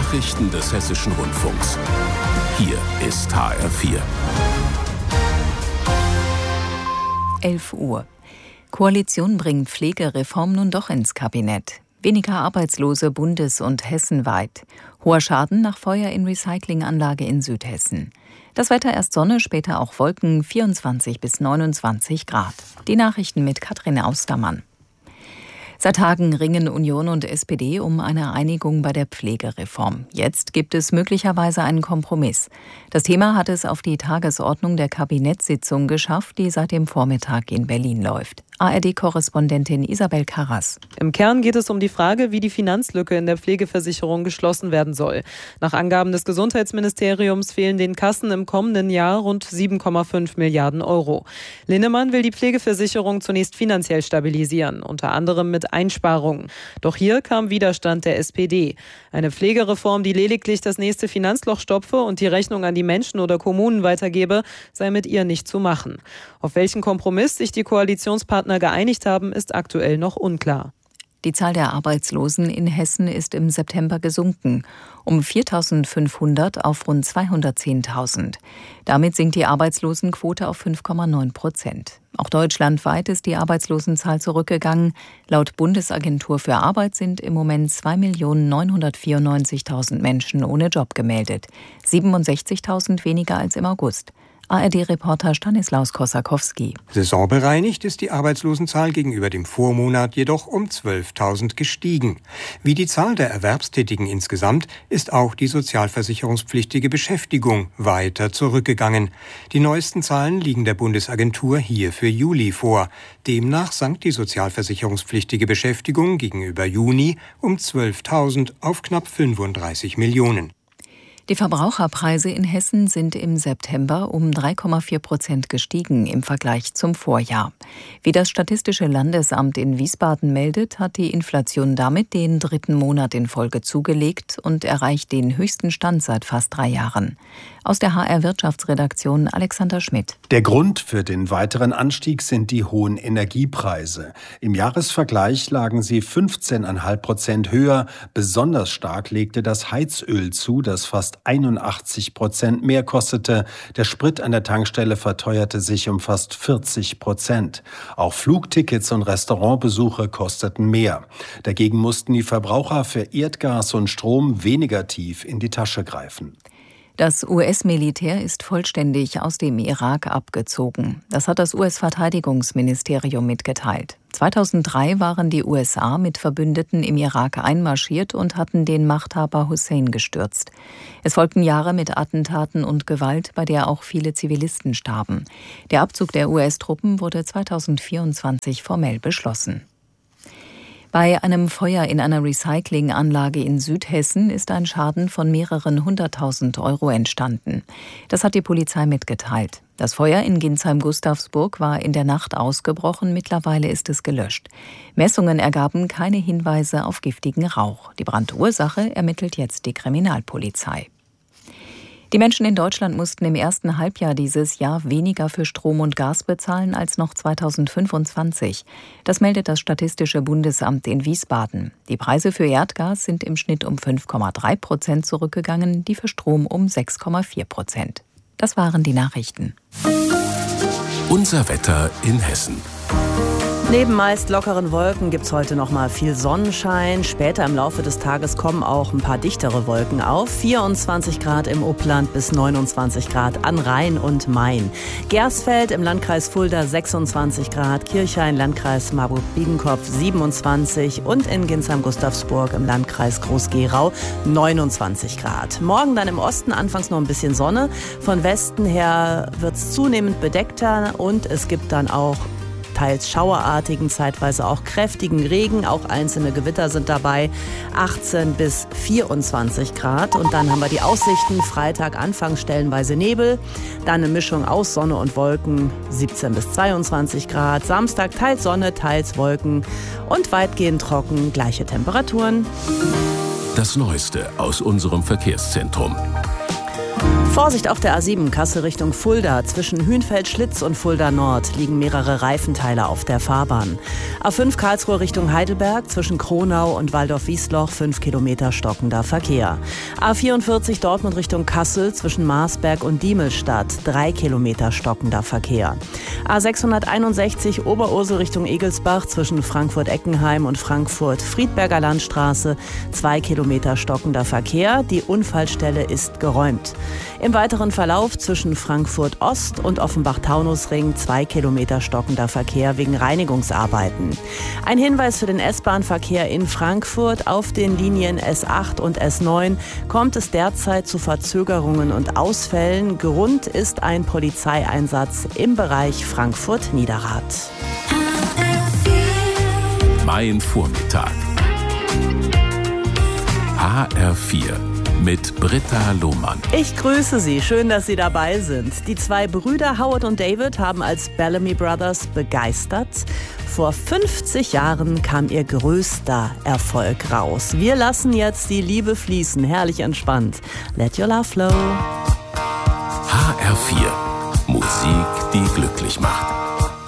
Nachrichten des Hessischen Rundfunks. Hier ist HR4. 11 Uhr. Koalition bringt Pflegereform nun doch ins Kabinett. Weniger Arbeitslose bundes- und hessenweit. Hoher Schaden nach Feuer in Recyclinganlage in Südhessen. Das Wetter erst Sonne, später auch Wolken, 24 bis 29 Grad. Die Nachrichten mit Katrin Austermann. Seit Tagen ringen Union und SPD um eine Einigung bei der Pflegereform. Jetzt gibt es möglicherweise einen Kompromiss. Das Thema hat es auf die Tagesordnung der Kabinettssitzung geschafft, die seit dem Vormittag in Berlin läuft. ARD-Korrespondentin Isabel Karras. Im Kern geht es um die Frage, wie die Finanzlücke in der Pflegeversicherung geschlossen werden soll. Nach Angaben des Gesundheitsministeriums fehlen den Kassen im kommenden Jahr rund 7,5 Milliarden Euro. Linnemann will die Pflegeversicherung zunächst finanziell stabilisieren, unter anderem mit Einsparungen. Doch hier kam Widerstand der SPD. Eine Pflegereform, die lediglich das nächste Finanzloch stopfe und die Rechnung an die Menschen oder Kommunen weitergebe, sei mit ihr nicht zu machen. Auf welchen Kompromiss sich die Koalitionspartner geeinigt haben, ist aktuell noch unklar. Die Zahl der Arbeitslosen in Hessen ist im September gesunken, um 4.500 auf rund 210.000. Damit sinkt die Arbeitslosenquote auf 5,9%. Auch deutschlandweit ist die Arbeitslosenzahl zurückgegangen. Laut Bundesagentur für Arbeit sind im Moment 2.994.000 Menschen ohne Job gemeldet, 67.000 weniger als im August. ARD-Reporter Stanislaus Kossakowski. Saisonbereinigt ist die Arbeitslosenzahl gegenüber dem Vormonat jedoch um 12.000 gestiegen. Wie die Zahl der Erwerbstätigen insgesamt ist auch die sozialversicherungspflichtige Beschäftigung weiter zurückgegangen. Die neuesten Zahlen liegen der Bundesagentur hier für Juli vor. Demnach sank die sozialversicherungspflichtige Beschäftigung gegenüber Juni um 12.000 auf knapp 35 Millionen. Die Verbraucherpreise in Hessen sind im September um 3,4% gestiegen im Vergleich zum Vorjahr. Wie das Statistische Landesamt in Wiesbaden meldet, hat die Inflation damit den 3. Monat in Folge zugelegt und erreicht den höchsten Stand seit fast 3 Jahren. Aus der HR-Wirtschaftsredaktion Alexander Schmidt. Der Grund für den weiteren Anstieg sind die hohen Energiepreise. Im Jahresvergleich lagen sie 15,5% höher. Besonders stark legte das Heizöl zu, das fast 81% mehr kostete. Der Sprit an der Tankstelle verteuerte sich um fast 40%. Auch Flugtickets und Restaurantbesuche kosteten mehr. Dagegen mussten die Verbraucher für Erdgas und Strom weniger tief in die Tasche greifen. Das US-Militär ist vollständig aus dem Irak abgezogen. Das hat das US-Verteidigungsministerium mitgeteilt. 2003 waren die USA mit Verbündeten im Irak einmarschiert und hatten den Machthaber Hussein gestürzt. Es folgten Jahre mit Attentaten und Gewalt, bei der auch viele Zivilisten starben. Der Abzug der US-Truppen wurde 2024 formell beschlossen. Bei einem Feuer in einer Recyclinganlage in Südhessen ist ein Schaden von mehreren 100.000 Euro entstanden. Das hat die Polizei mitgeteilt. Das Feuer in Ginsheim-Gustavsburg war in der Nacht ausgebrochen, mittlerweile ist es gelöscht. Messungen ergaben keine Hinweise auf giftigen Rauch. Die Brandursache ermittelt jetzt die Kriminalpolizei. Die Menschen in Deutschland mussten im ersten Halbjahr dieses Jahr weniger für Strom und Gas bezahlen als noch 2025. Das meldet das Statistische Bundesamt in Wiesbaden. Die Preise für Erdgas sind im Schnitt um 5,3% zurückgegangen, die für Strom um 6,4%. Das waren die Nachrichten. Unser Wetter in Hessen. Neben meist lockeren Wolken gibt es heute noch mal viel Sonnenschein. Später im Laufe des Tages kommen auch ein paar dichtere Wolken auf. 24 Grad im Upland bis 29 Grad an Rhein und Main. Gersfeld im Landkreis Fulda 26 Grad, Kirchhain, Landkreis Marburg-Biedenkopf 27 und in Ginsheim-Gustavsburg im Landkreis Groß-Gerau 29 Grad. Morgen dann im Osten anfangs noch ein bisschen Sonne. Von Westen her wird es zunehmend bedeckter und es gibt dann auch teils schauerartigen, zeitweise auch kräftigen Regen. Auch einzelne Gewitter sind dabei. 18 bis 24 Grad. Und dann haben wir die Aussichten. Freitag anfangs stellenweise Nebel. Dann eine Mischung aus Sonne und Wolken. 17 bis 22 Grad. Samstag teils Sonne, teils Wolken. Und weitgehend trocken. Gleiche Temperaturen. Das Neueste aus unserem Verkehrszentrum. Vorsicht auf der A7 Kassel Richtung Fulda. Zwischen Hünfeld-Schlitz und Fulda Nord liegen mehrere Reifenteile auf der Fahrbahn. A5 Karlsruhe Richtung Heidelberg. Zwischen Kronau und Waldorf-Wiesloch 5 Kilometer stockender Verkehr. A44 Dortmund Richtung Kassel. Zwischen Marsberg und Diemelstadt 3 Kilometer stockender Verkehr. A661 Oberursel Richtung Egelsbach. Zwischen Frankfurt-Eckenheim und Frankfurt-Friedberger Landstraße 2 Kilometer stockender Verkehr. Die Unfallstelle ist geräumt. Im weiteren Verlauf zwischen Frankfurt Ost und Offenbach-Taunusring 2 Kilometer stockender Verkehr wegen Reinigungsarbeiten. Ein Hinweis für den S-Bahn-Verkehr in Frankfurt: Auf den Linien S8 und S9 kommt es derzeit zu Verzögerungen und Ausfällen. Grund ist ein Polizeieinsatz im Bereich Frankfurt-Niederrad. Mein Vormittag. HR4 mit Britta Lohmann. Ich grüße Sie, schön, dass Sie dabei sind. Die zwei Brüder Howard und David haben als Bellamy Brothers begeistert. Vor 50 Jahren kam ihr größter Erfolg raus. Wir lassen jetzt die Liebe fließen, herrlich entspannt. Let your love flow. HR4, Musik, die glücklich macht.